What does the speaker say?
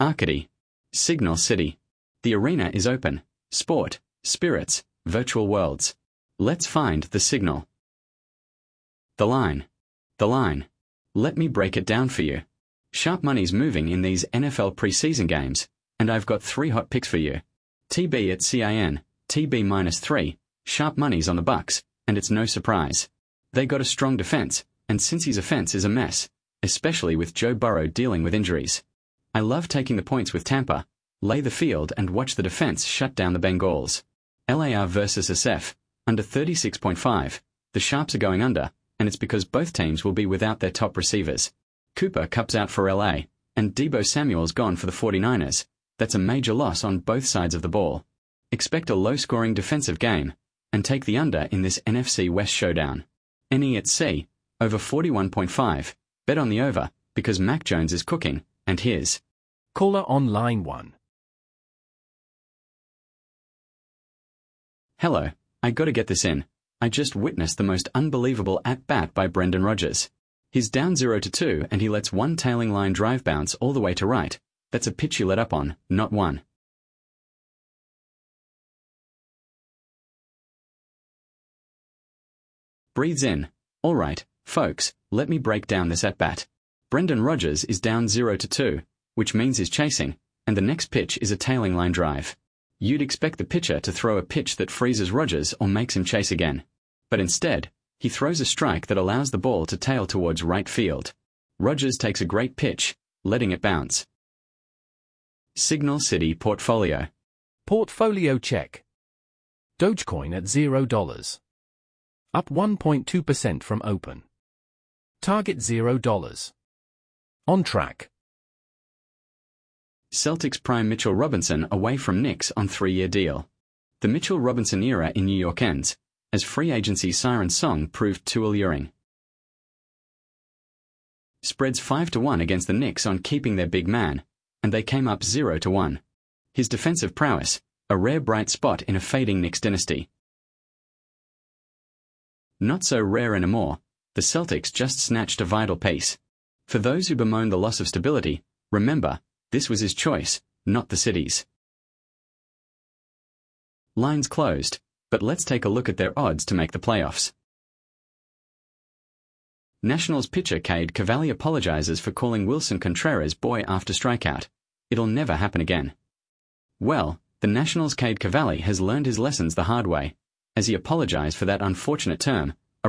Arcady. Signal City. The arena is open. Sport, spirits, virtual worlds. Let's find the signal. The line. The line. Let me break it down for you. Sharp money's moving in these NFL preseason games, and I've got 3 hot picks for you. TB at CIN, TB -3, sharp money's on the Bucks, and it's no surprise. They got a strong defense, and Cincy's offense is a mess, especially with Joe Burrow dealing with injuries. I love taking the points with Tampa, lay the field and watch the defense shut down the Bengals. LAR versus SF, under 36.5, the Sharps are going under, and it's because both teams will be without their top receivers. Cooper Kupp's out for LA, and Deebo Samuel's gone for the 49ers. That's a major loss on both sides of the ball. Expect a low-scoring defensive game, and take the under in this NFC West showdown. NE at C, over 41.5, bet on the over, because Mac Jones is cooking, and here's Caller on line 1. Hello, I gotta get this in. I just witnessed the most unbelievable at-bat by Brendan Rodgers. He's down 0-2 and he lets one tailing line drive bounce all the way to right. That's a pitch you let up on, not one. Breathes in. All right, folks, let me break down this at-bat. Brendan Rodgers is down 0-2, which means he's chasing, and the next pitch is a tailing line drive. You'd expect the pitcher to throw a pitch that freezes Rodgers or makes him chase again. But instead, he throws a strike that allows the ball to tail towards right field. Rodgers takes a great pitch, letting it bounce. Signal City Portfolio. Portfolio check. Dogecoin at $0. Up 1.2% from open. Target $0. On track. Celtics prime Mitchell Robinson away from Knicks on 3-year deal. The Mitchell Robinson era in New York ends, as free agency siren song proved too alluring. Spreads 5-1 against the Knicks on keeping their big man, and they came up 0-1. His defensive prowess, a rare bright spot in a fading Knicks dynasty. Not so rare anymore, the Celtics just snatched a vital piece. For those who bemoan the loss of stability, remember, this was his choice, not the city's. Lines closed, but let's take a look at their odds to make the playoffs. Nationals pitcher Cade Cavalli apologizes for calling Wilson Contreras boy after strikeout. It'll never happen again. Well, the Nationals' Cade Cavalli has learned his lessons the hard way, as he apologized for that unfortunate term